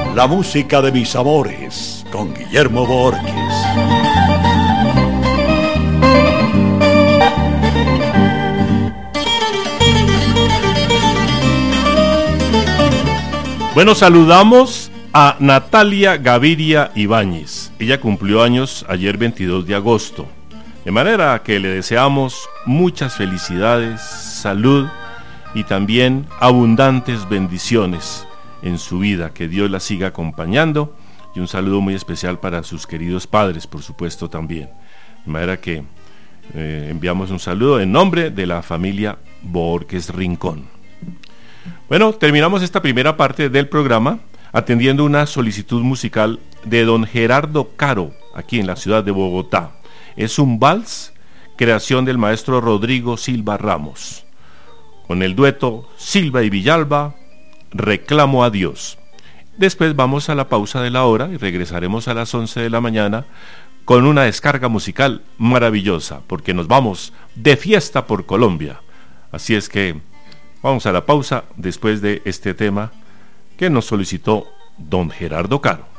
La música de mis amores, con Guillermo Borges. Bueno, saludamos a Natalia Gaviria Ibáñez. Ella cumplió años ayer 22 de agosto. De manera que le deseamos muchas felicidades, salud y también abundantes bendiciones en su vida. Que Dios la siga acompañando. Y un saludo muy especial para sus queridos padres, por supuesto, también. De manera que enviamos un saludo en nombre de la familia Borges Rincón. Bueno, terminamos esta primera parte del programa atendiendo una solicitud musical de don Gerardo Caro, aquí en la ciudad de Bogotá. Es un vals, creación del maestro Rodrigo Silva Ramos, con el dueto Silva y Villalba, Reclamo a Dios. Después vamos a la pausa de la hora y regresaremos a las 11 de la mañana con una descarga musical maravillosa, porque nos vamos de fiesta por Colombia. Así es que vamos a la pausa después de este tema que nos solicitó don Gerardo Caro.